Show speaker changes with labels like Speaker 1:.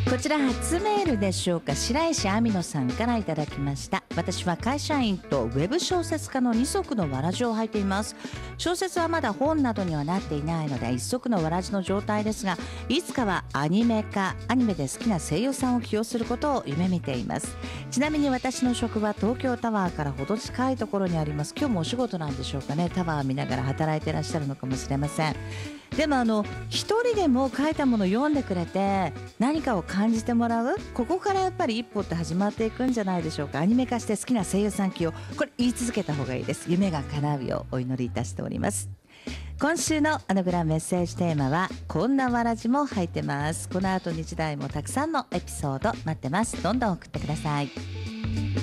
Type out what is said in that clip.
Speaker 1: こちら初メールでしょうか。白石亜美乃さんからいただきました。私は会社員とウェブ小説家の二足のわらじを履いています。小説はまだ本などにはなっていないので一足のわらじの状態ですが、いつかはアニメで好きな声優さんを起用することを夢見ています。ちなみに私の職場東京タワーからほど近いところにあります。今日もお仕事なんでしょうかね。タワー見ながら働いていらっしゃるのかもしれません。でも一人でも書いたものを読んでくれて何かを感じてもらう、ここからやっぱり一歩って始まっていくんじゃないでしょうか。アニメ化して好きな声優さん起用、これ言い続けた方がいいです。夢が叶うようお祈りいたしております。今週のアナグラムメッセージテーマはこんなわらじも入ってます。この後2時台もたくさんのエピソード待ってます。どんどん送ってください。